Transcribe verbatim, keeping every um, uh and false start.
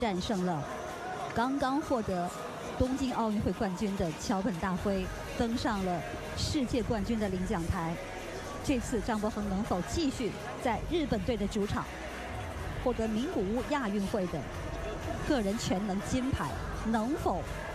战胜了刚刚获得东京奥运会冠军的桥本大辉，登上了世界冠军的领奖台。这次张伯恒能否继续在日本队的主场获得名古屋亚运会的个人全能金牌？能否